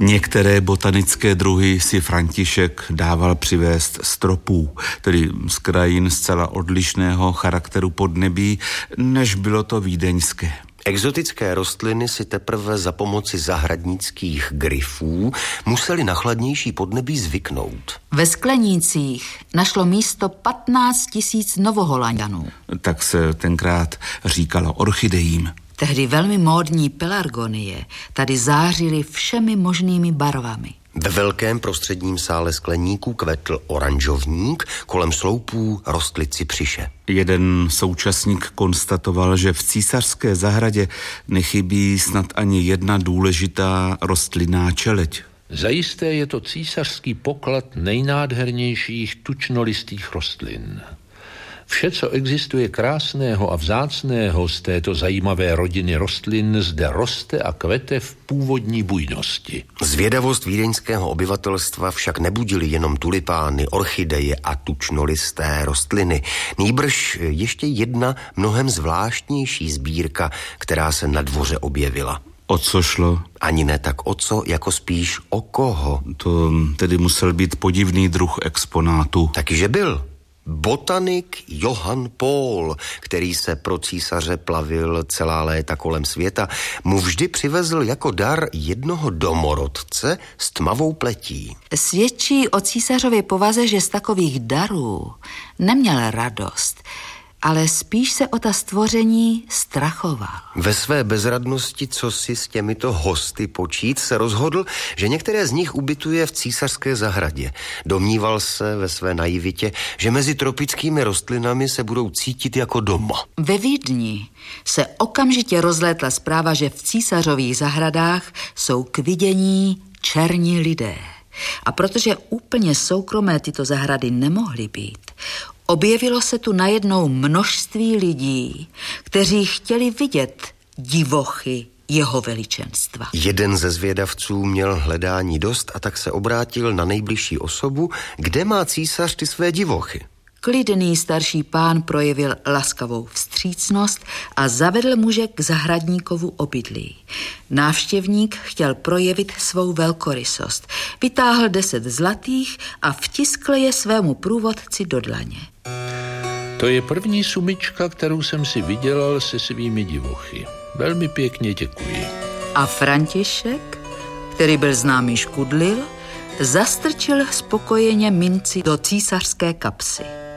Některé botanické druhy si František dával přivést z tropů, tedy z krajin zcela odlišného charakteru podnebí, než bylo to vídeňské. Exotické rostliny si teprve za pomoci zahradnických gryfů museli na chladnější podnebí zvyknout. Ve sklenících našlo místo 15 000 novoholanďanů. Tak se tenkrát říkalo orchidejím. Tehdy velmi módní pelargonie tady zářily všemi možnými barvami. Ve velkém prostředním sále skleníků kvetl oranžovník, kolem sloupů rostly cypřiše. Jeden současník konstatoval, že v císařské zahradě nechybí snad ani jedna důležitá rostlinná čeleď. Zajisté je to císařský poklad nejnádhernějších tučnolistých rostlin. Vše, co existuje krásného a vzácného z této zajímavé rodiny rostlin, zde roste a kvete v původní bujnosti. Zvědavost vídeňského obyvatelstva však nebudily jenom tulipány, orchideje a tučnolisté rostliny. Nýbrž ještě jedna mnohem zvláštnější sbírka, která se na dvoře objevila. O co šlo? Ani ne tak o co, jako spíš o koho. To tedy musel být podivný druh exponátu. Takyže byl. Botanik Johann Paul, který se pro císaře plavil celá léta kolem světa, mu vždy přivezl jako dar jednoho domorodce s tmavou pletí. Svědčí o císařově povaze, že z takových darů neměl radost, ale spíš se o ta stvoření strachoval. Ve své bezradnosti, co si s těmito hosty počít, se rozhodl, že některé z nich ubytuje v císařské zahradě. Domníval se ve své naivitě, že mezi tropickými rostlinami se budou cítit jako doma. Ve Vídni se okamžitě rozlétla zpráva, že v císařových zahradách jsou k vidění černí lidé. A protože úplně soukromé tyto zahrady nemohly být, objevilo se tu najednou množství lidí, kteří chtěli vidět divochy jeho veličenstva. Jeden ze zvědavců měl hledání dost a tak se obrátil na nejbližší osobu, kde má císař ty své divochy. Klidný starší pán projevil laskavou vstřícnost a zavedl muže k zahradníkovu obydlí. Návštěvník chtěl projevit svou velkorysost. Vytáhl 10 zlatých a vtiskl je svému průvodci do dlaně. To je první sumička, kterou jsem si vydělal se svými divochy. Velmi pěkně děkuji. A František, který byl známý škudlil, zastrčil spokojeně minci do císařské kapsy.